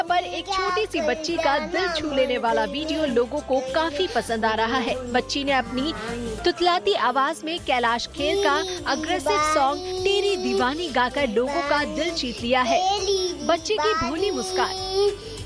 पर एक छोटी सी बच्ची का दिल छू लेने वाला वीडियो लोगों को काफी पसंद आ रहा है। बच्ची ने अपनी तुतलाती आवाज में कैलाश खेर का अग्रेसिव सॉन्ग तेरी दीवानी गाकर लोगों का दिल जीत लिया है। बच्ची की भोली मुस्कान